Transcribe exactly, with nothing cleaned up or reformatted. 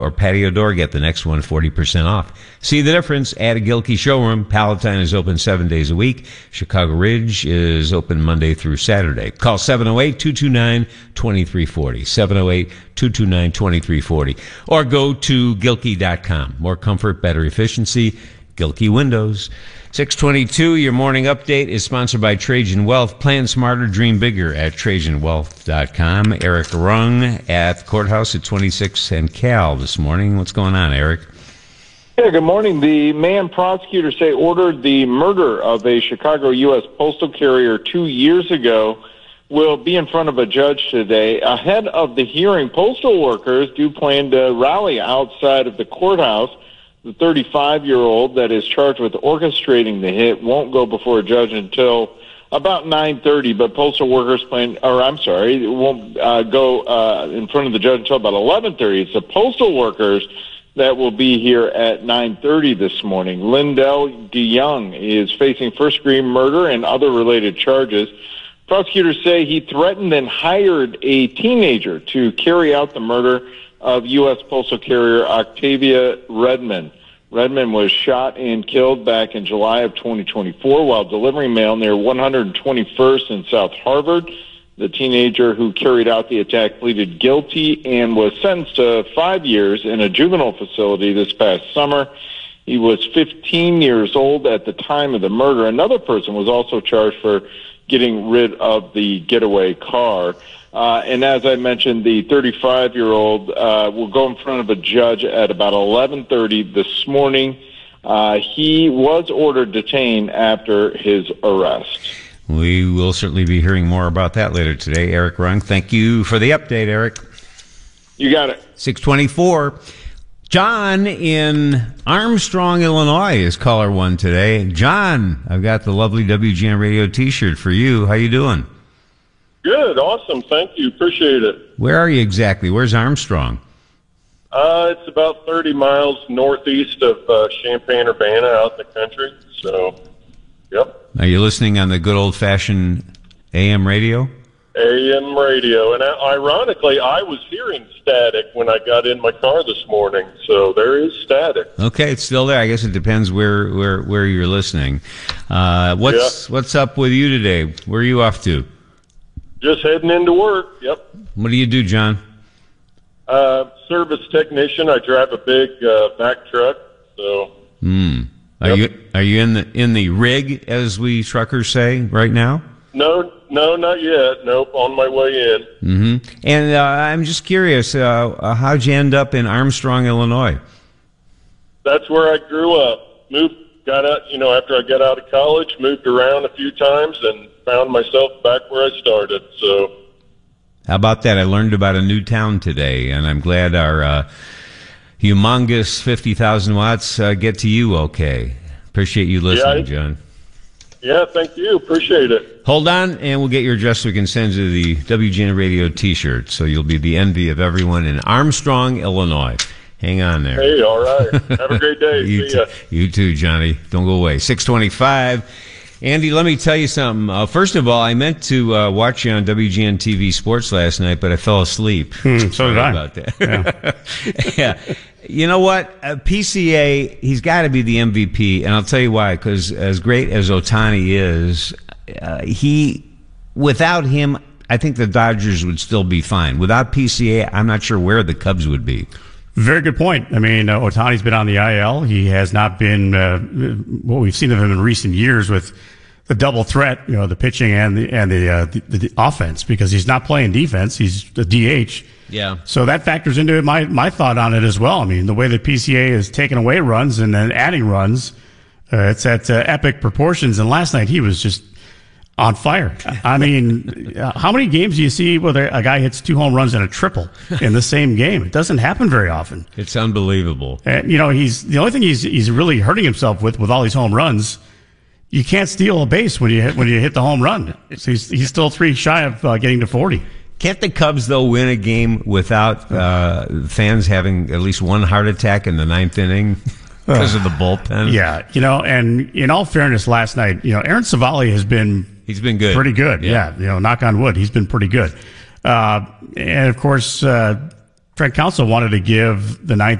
or patio door, get the next one forty percent off. See the difference at a Gilkey showroom. Palatine is open seven days a week. Chicago Ridge is open Monday through Saturday. Call seven oh eight, two two nine, two three four oh, seven oh eight, two two nine, two three four oh, or go to gilkey dot com. More comfort, better efficiency, Gilkey Windows. six twenty-two, your morning update is sponsored by Trajan Wealth. Plan smarter, dream bigger at trajan wealth dot com. Eric Rung at the courthouse at twenty-six and Cal this morning. What's going on, Eric? Yeah, good morning. The man prosecutors say ordered the murder of a Chicago U S postal carrier two years ago will be in front of a judge today. Ahead of the hearing, postal workers do plan to rally outside of the courthouse. The thirty-five-year-old that is charged with orchestrating the hit won't go before a judge until about nine thirty, but postal workers plan, or I'm sorry, it won't uh, go uh, in front of the judge until about eleven thirty. It's the postal workers that will be here at nine thirty this morning. Lindell DeYoung is facing first-degree murder and other related charges. Prosecutors say he threatened and hired a teenager to carry out the murder of U S postal carrier Octavia Redmond. Redmond was shot and killed back in July of twenty twenty-four while delivering mail near one hundred twenty-first and South Harvard. The teenager who carried out the attack pleaded guilty and was sentenced to five years in a juvenile facility this past summer. He was fifteen years old at the time of the murder. Another person was also charged for getting rid of the getaway car. Uh, and as I mentioned, the thirty-five-year-old uh, will go in front of a judge at about eleven thirty this morning. Uh, he was ordered detained after his arrest. We will certainly be hearing more about that later today. Eric Rung, thank you for the update, Eric. You got it. six twenty-four. John in Armstrong, Illinois is caller one today. John, I've got the lovely W G N Radio T-shirt for you. How you doing? Good, awesome, thank you, appreciate it. Where are you exactly? Where's Armstrong? Uh, it's about thirty miles northeast of uh, Champaign-Urbana out in the country, so, yep. Are you listening on the good old-fashioned A M radio? A M radio, and uh, ironically, I was hearing static when I got in my car this morning, so there is static. Okay, it's still there. I guess it depends where, where, where you're listening. Uh, what's, yeah. what's up with you today? Where are you off to? Just heading into work, yep. What do you do, John? Uh, service technician. I drive a big uh, back truck, so. Hmm. Are yep. you are you in the in the rig, as we truckers say, right now? No, no, not yet. Nope, on my way in. Mm-hmm. And uh, I'm just curious, uh, how'd you end up in Armstrong, Illinois? That's where I grew up. Moved, got out, you know, after I got out of college, moved around a few times and found myself back where I started, so. How about that? I learned about a new town today, and I'm glad our uh, humongous fifty thousand watts uh, get to you okay. Appreciate you listening, yeah, I, John. Yeah, thank you. Appreciate it. Hold on, and we'll get your address so we can send you the W G N Radio T-shirt, so you'll be the envy of everyone in Armstrong, Illinois. Hang on there. Hey, all right. Have a great day. you, See ya. T- you too, Johnny. Don't go away. six twenty-five. Andy, let me tell you something. Uh, first of all, I meant to uh, watch you on W G N T V Sports last night, but I fell asleep. Hmm, so did I. About that. Yeah. yeah. You know what? Uh, P C A, he's got to be the M V P, and I'll tell you why. Because as great as Ohtani is, uh, he, without him, I think the Dodgers would still be fine. Without P C A, I'm not sure where the Cubs would be. Very good point. I mean, uh, Ohtani's been on the I L. He has not been uh, what we've seen of him in recent years with the double threat, you know, the pitching and the and the, uh, the, the offense, because he's not playing defense. He's the D H. Yeah. So that factors into my my thought on it as well. I mean, the way the P C A is taking away runs and then adding runs, uh, it's at uh, epic proportions. And last night he was just on fire. I mean, uh, how many games do you see where a guy hits two home runs and a triple in the same game? It doesn't happen very often. It's unbelievable. And, you know, he's the only thing he's he's really hurting himself with with all these home runs. You can't steal a base when you hit, when you hit the home run. So he's he's still three shy of uh, getting to forty. Can't the Cubs, though, win a game without uh, fans having at least one heart attack in the ninth inning because of the bullpen? Yeah, you know, and in all fairness, last night, you know, Aaron Savali has been he's been good, pretty good. Yeah, yeah, you know, knock on wood, he's been pretty good. Uh, and of course, uh, Trent Counsell wanted to give the ninth